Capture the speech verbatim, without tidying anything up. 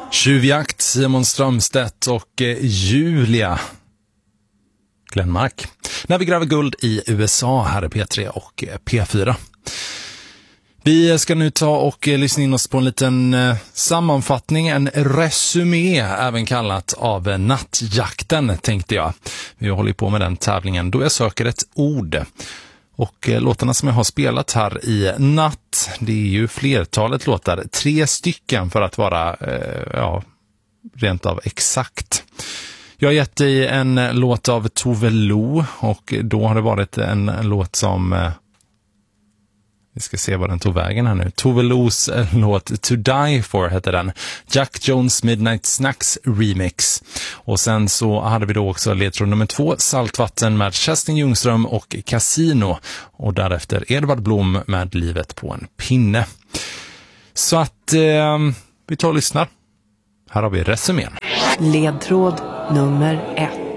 Tjuvjakt, Simon Strömstedt och eh, Julia Glenmark. När vi gräver guld i U S A här är P tre och eh, P fyra. Vi ska nu ta och eh, lyssna in oss på en liten eh, sammanfattning, en resumé även kallat av eh, nattjakten tänkte jag. Vi håller på med den tävlingen då jag söker ett ord. Och eh, låtarna som jag har spelat här i natt, det är ju flertalet låtar, tre stycken för att vara eh, ja, rent av exakt. Jag har gett dig en låt av Tove Lo och då har det varit en, en låt som, eh, vi ska se vad den tog vägen här nu. Tove Los eh, låt To Die For heter den. Jack Jones Midnight Snacks Remix. Och sen så hade vi då också ledtråd nummer två, Saltvatten med Kerstin Ljungström och Casino. Och därefter Edvard Blom med Livet på en pinne. Så att eh, vi tar och lyssnar. Här har vi resumén. Ledtråd nummer ett.